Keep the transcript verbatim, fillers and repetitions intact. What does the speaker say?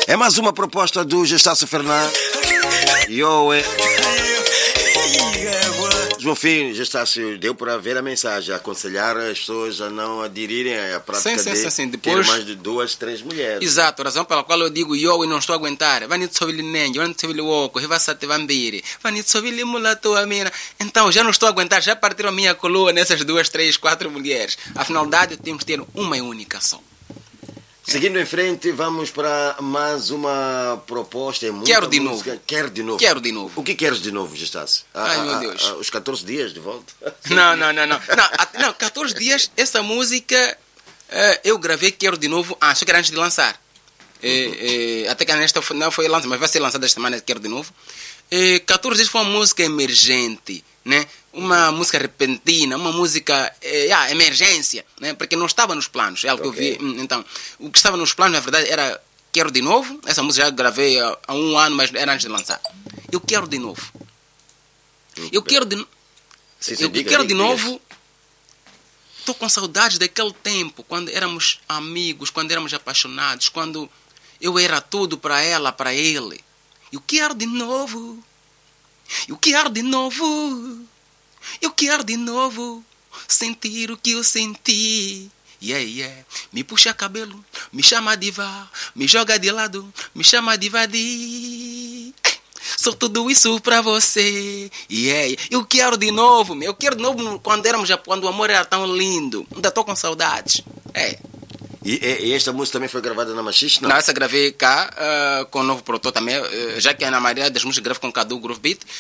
É mais uma proposta do Gestácio Fernandes. Yo, é. Meu filho, Gestácio, deu para ver a mensagem, aconselhar as pessoas a não aderirem à prática sim, sim, de sim, sim. Depois... ter mais de duas, três mulheres. Exato, razão pela qual eu digo yo e não estou a aguentar. Vai te ouvir nengue, vai te ouvir oco, vai te vambiri, vai te ouvir mulato a mina. Então, já não estou a aguentar, já partiram a minha coluna nessas duas, três, quatro mulheres. Afinal de contas, temos que ter uma única só. Seguindo em frente, vamos para mais uma proposta. É muita Quero de música. novo. Quero de novo. Quero de novo. O que queres de novo, Gestácio? Ai, meu Deus. A, a, os catorze dias de volta? Não, não, não, não. Não, a, não catorze dias, essa música uh, eu gravei Quero de Novo. Ah, só que era antes de lançar. Uhum. É, é, até que nesta não foi lançada, mas vai ser lançada esta semana, Quero de Novo. É, catorze dias foi uma música emergente, né? Uma música repentina, uma música é, ah, emergência, né? Porque não estava nos planos. É algo okay. que eu vi. Então, o que estava nos planos, na verdade, era Quero de Novo. Essa música já gravei há, há um ano, mas era antes de lançar. Eu quero de novo. Eu quero de novo. Sim, sim, eu diga, quero diga, de novo. Estou com saudades daquele tempo, quando éramos amigos, quando éramos apaixonados, quando eu era tudo para ela, para ele. Eu quero de novo. Eu quero de novo. Eu quero de novo sentir o que eu senti. Yeah, yeah. Me puxa cabelo, me chama de vá, me joga de lado, me chama de vadia. Sou tudo isso pra você. Yeah. Eu quero de novo, meu. Eu quero de novo quando éramos, quando o amor era tão lindo. Ainda estou com saudades. É. E, e esta música também foi gravada na Machixe, não? Não, essa gravei cá uh, com o novo produtor também. Uh, já que a Ana Maria das músicas grava com Cadu Groove Beat.